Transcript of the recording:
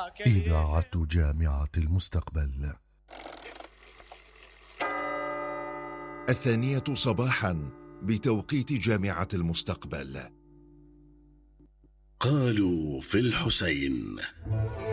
إذاعة جامعة المستقبل. 2:00 صباحا بتوقيت جامعة المستقبل. قالوا في الحسين.